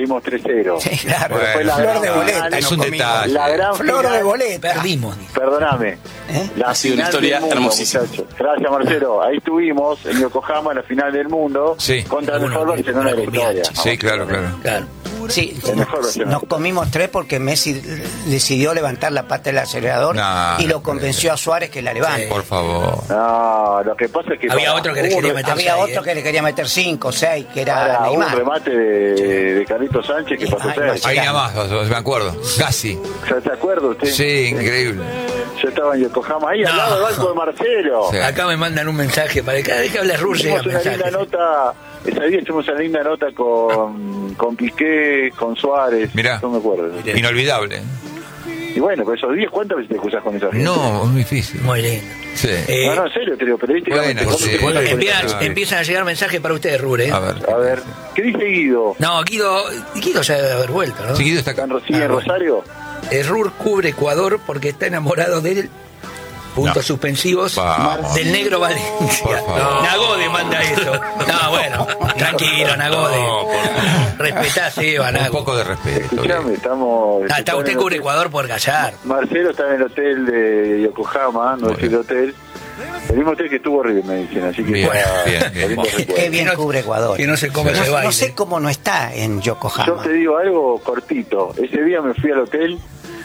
perdimos 3-0. Sí, claro. Bueno, Flor de boleta. Es un detalle. La gran Flor final, de boleta. Perdimos. perdóname. La Ha sido una final historia del mundo, hermosísima. muchachos. Gracias, Marcelo. Ahí estuvimos en Yokohama en la final del mundo Sí. contra el mejor Barcelona de la historia. Sí, claro. Claro. Sí, El mejor Barcelona. nos comimos 3 porque Messi decidió levantar la pata del acelerador No, y no lo convenció a Suárez que la levante. Por favor. No, lo que pasa es que Había otro que le quería meter. Había seis, otro que le quería meter 5, 6, que era para un Neymar. remate de Carlitos Sánchez que pasó Ay, 6. Ahí nada más, me acuerdo. Casi. ¿Se acuerda usted? Sí, increíble. Yo estaba en Yokohama, ahí al lado del banco de Marcelo. Sí. Acá me mandan un mensaje para cada vez que hable Rusia. Hicimos una linda nota, ese día hicimos una linda nota con Piqué, con Suárez. Mirá. No me acuerdo. Inolvidable. Y bueno, con esos días, ¿cuántas veces te cruzas con esa gente? No, es muy difícil. Muy lindo. Sí. No, en serio, te digo, periodísticamente. Bueno, ¿cuánto sí. te cruzas con esa gente? Empiezan a llegar mensajes para ustedes, Rure. A ver. A ver, ¿qué dice Guido? No, Guido ya debe haber vuelto, ¿no? Seguido está ¿Está acá. en Rosilla, en Rosario? Rur cubre Ecuador porque está enamorado de él. Puntos suspensivos. Vamos. Del negro Valencia. Por favor. Nagode manda eso. No, bueno, tranquilo, Nagode. Respetá, Seba, Un Nago. poco de respeto. Escuchame, estamos... Está usted cubre Ecuador por callar. Marcelo está en el hotel de Yokohama, no es el hotel. El mismo hotel que estuvo River, me dicen, así que Bien, está bien, bien. lindo recuerdo. Qué bien Que no- cubre Ecuador. Que no se come ese No baile. sé cómo no está en Yo Yokohama. te digo algo cortito. Ese día me fui al hotel,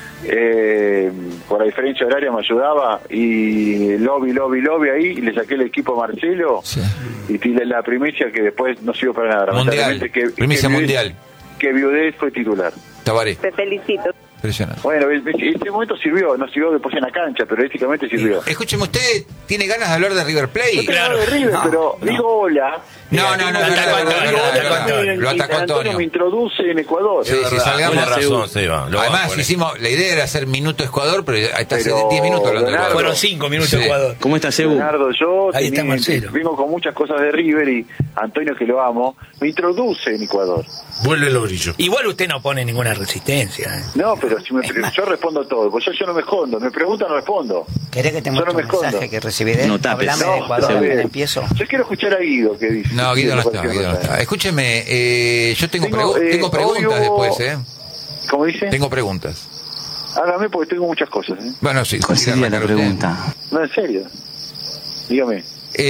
por la diferencia horaria me ayudaba, y lobby ahí, y le saqué el equipo a Marcelo, Sí. y tiré la primicia que después no sirvió para nada. Mundial. Lamentablemente Primicia Viudez- mundial. Que Viudez fue titular. Tabaré. Te felicito. Impresionante. Bueno, este momento sirvió, no sirvió después en la cancha, pero éticamente sirvió. Escúcheme, ¿usted tiene ganas de hablar de River Plate? Claro, de River, pero digo hola. No, Lo atacó Antonio. Lo atacó Antonio. me introduce en Ecuador. Sí, sí, salgamos. Buena razón, Seba. Lo Además, vamos a poner. hicimos, la idea era hacer minuto Ecuador, pero hasta hace Pero, 10 minutos hablando de Leonardo, Ecuador. Fueron 5 minutos Sí. Ecuador. ¿Cómo estás, Ebu? Leonardo, yo Ahí está Marcelo. vengo con muchas cosas de River y Antonio, que lo amo, me introduce en Ecuador. Vuelve los grillos. Igual usted no pone ninguna resistencia. No, pero si yo respondo todo, pues yo no me escondo, me preguntan, no respondo. ¿Querés que te Yo muestre no me un mensaje escondo. que recibí de él? No tapes. Hablame de Ecuador, está bien. empiezo. Yo quiero escuchar a Guido, que dice. No, Guido no está, Guido no está. Escúcheme, yo tengo preguntas hoy hubo- después, ¿eh? ¿Cómo dice? Tengo preguntas. Hágame porque tengo muchas cosas, ¿eh? Bueno, sí. ¿Cuál quiere sería la arrancar usted. pregunta? No, en serio. Dígame.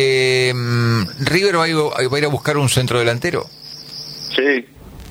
¿River va a ir a buscar un centro delantero? Sí.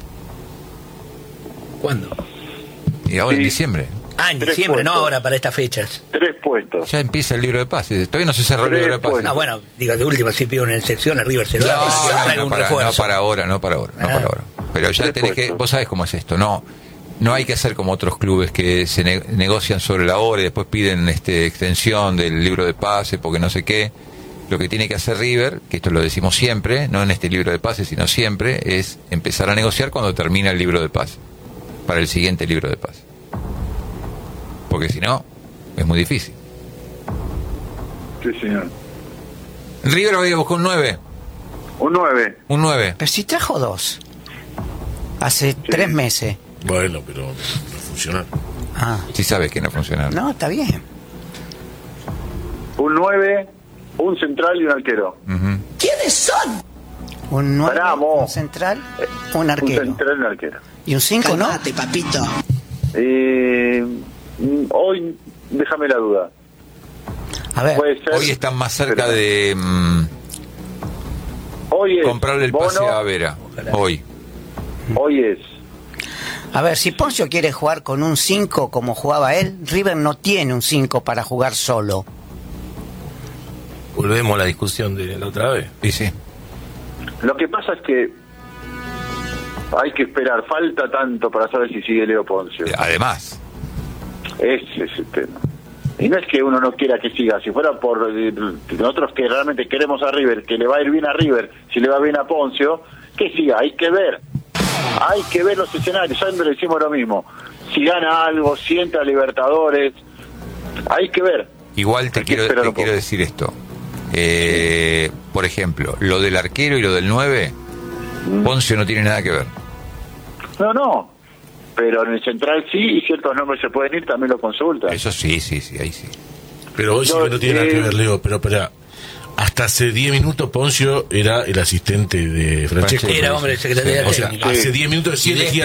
¿Cuándo? Y ahora en Sí. diciembre. Ah, en 3 diciembre, no puestos. ahora para estas fechas. 3 puestos. Ya empieza el libro de pases. Todavía no se cerró el libro de pases. Ah, bueno, digo, de última, si pido una sección, a River se lo da. Traigo un no refuerzo. para ahora. No para ahora. Pero ya 3 tenés que... puestos. Vos sabés cómo es esto, ¿no? No hay que hacer como otros clubes que se negocian sobre la hora y después piden extensión del libro de pases porque no sé qué. Lo que tiene que hacer River, que esto lo decimos siempre, no en este libro de pases, sino siempre, es empezar a negociar cuando termina el libro de pases, para el siguiente libro de pases. Porque si no, es muy difícil. Sí, señor. River va a ir a buscar un 9. Un 9. Un 9. Pero si trajo 2. Hace 3 meses. Bueno, pero no funciona. Ah, Si sabes que no funciona. no, está bien. Un 9, un central y un arquero. Ujú. Un 9, Paramos. un central, un Un arquero. central y un arquero. Y un 5, ¿no? papito. Hoy, déjame la duda. A ver, Puede ser. Hoy están más cerca pero- de Hoy es comprarle el pase Bono, a Vera. Hoy. Hoy es. a ver, si Poncio quiere jugar con un 5 como jugaba él, River no tiene un 5 para jugar solo. Volvemos a la discusión de la otra vez. Y sí. Lo que pasa es que hay que esperar. Falta tanto para saber si sigue Leo Poncio. Además. Ese es el tema. Y no es que uno no quiera que siga. Si fuera por nosotros que realmente queremos a River, que le va a ir bien a River, si le va bien a Poncio, que siga. Hay que ver. Hay que ver los escenarios. Ya le decimos lo mismo. Si gana algo, si entra a Libertadores, hay que ver. Igual te Hay que quiero esperar un poco. decir esto. Por ejemplo, lo del arquero y lo del 9, Poncio no tiene nada que ver. No. Pero en el central sí, y ciertos nombres se pueden ir, también lo consultan. Eso sí, ahí sí. Pero hoy sí No, que no tiene nada que ver, Leo. Pero espera, hasta hace 10 minutos Poncio era el asistente de Francesco. Era hombre de secretaría O sea, técnica. hace 10 minutos sí Y le elegía